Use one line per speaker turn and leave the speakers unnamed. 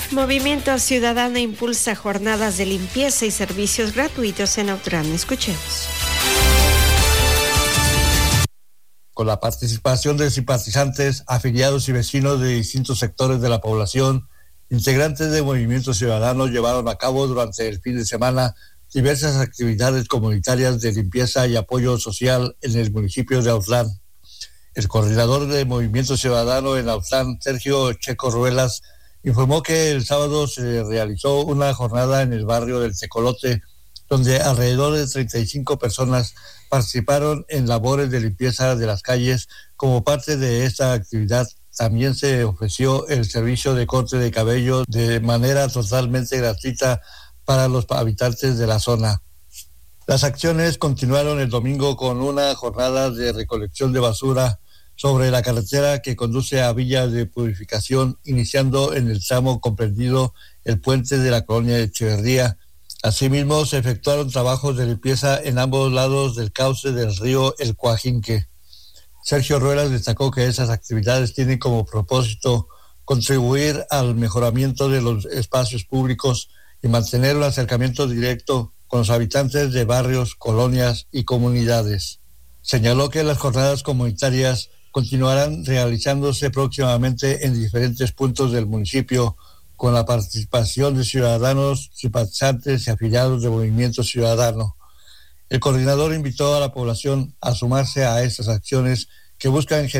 Movimiento Ciudadano impulsa jornadas de limpieza y servicios gratuitos en Autlán. Escuchemos.
Con la participación de simpatizantes, afiliados y vecinos de distintos sectores de la población, integrantes de Movimiento Ciudadano llevaron a cabo durante el fin de semana diversas actividades comunitarias de limpieza y apoyo social en el municipio de Autlán. El coordinador de Movimiento Ciudadano en Autlán, Sergio Checo Ruelas, informó que el sábado se realizó una jornada en el barrio del Tecolote, donde alrededor de 35 personas participaron en labores de limpieza de las calles. Como parte de esta actividad, también se ofreció el servicio de corte de cabello de manera totalmente gratuita para los habitantes de la zona. Las acciones continuaron el domingo con una jornada de recolección de basura sobre la carretera que conduce a Villa de Purificación, iniciando en el tramo comprendido el puente de la colonia de Echeverría. Asimismo, se efectuaron trabajos de limpieza en ambos lados del cauce del río El Coajinque. Sergio Ruelas destacó que esas actividades tienen como propósito contribuir al mejoramiento de los espacios públicos y mantener un acercamiento directo con los habitantes de barrios, colonias y comunidades. Señaló que las jornadas comunitarias continuarán realizándose próximamente en diferentes puntos del municipio con la participación de ciudadanos, simpatizantes y afiliados de Movimiento Ciudadano. El coordinador invitó a la población a sumarse a estas acciones que buscan